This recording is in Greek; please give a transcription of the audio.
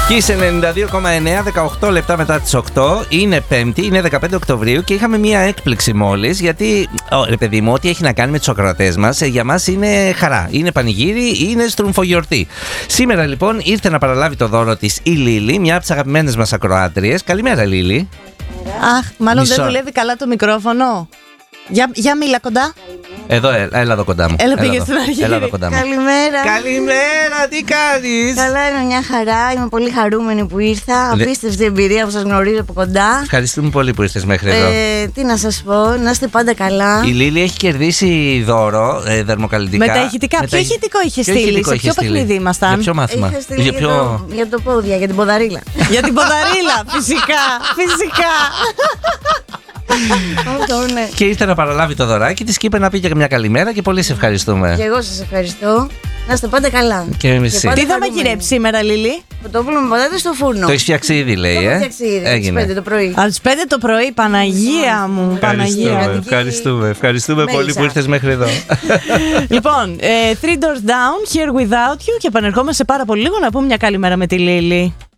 Kiss 92,9, 18 λεπτά μετά τις 8. Είναι Πέμπτη, είναι 15 Οκτωβρίου και είχαμε μία έκπληξη μόλις. Γιατί, ρε παιδί μου, ό,τι έχει να κάνει με τους ακροατές μας, για μας είναι χαρά. Είναι πανηγύρι, είναι στρουμφογιορτή. Σήμερα λοιπόν ήρθε να παραλάβει το δώρο της η Λίλη, μια από τις αγαπημένες μας ακροάτριες. Καλημέρα, Λίλη. Αχ, μάλλον δεν δουλεύει καλά το μικρόφωνο. Για μίλα κοντά. Εδώ, έλα εδώ κοντά μου. Έλα πήγε στην αρχή. Έλα εδώ κοντά μου. Καλημέρα. Καλημέρα, τι κάνεις? Καλά, είναι μια χαρά. Είμαι πολύ χαρούμενη που ήρθα. Απίστευτη εμπειρία που σας γνωρίζω από κοντά. Ευχαριστούμε πολύ που ήρθες μέχρι εδώ. Τι να σας πω, να είστε πάντα καλά. Η Λίλη έχει κερδίσει δώρο δερμοκαλλιντικά. Με τα ηχητικά. Ποιο ηχητικό είχε στείλει? Σε ποιο παιχνίδι ήμασταν? Για ποιο μάθημα? Είχα στείλει για το πόδια, για την ποδαρίλα. Για την ποδαρίλα, φυσικά. Φυσικά. Αυτό, ναι. Και ήρθε να παραλάβει το δωράκι της και είπε να πει και μια καλημέρα και πολύ σε ευχαριστούμε. Και εγώ σας ευχαριστώ. Να είστε πάντα καλά. Και εμείς. Τι θα μαγειρέψει σήμερα, Λίλη? Πρωτόβουλο με πατάτες στο φούρνο. Το έχεις φτιάξει ήδη, λέει. Το έχω φτιάξει ήδη. Έγινε. Στις 5 το πρωί. Από τις 5 το πρωί, Παναγία μου. Παναγία. Ευχαριστούμε πολύ που ήρθες μέχρι εδώ. Λοιπόν, Three Doors Down, Here Without You. Και επανερχόμαστε σε πάρα πολύ λίγο να πούμε μια καλημέρα με τη Λίλη.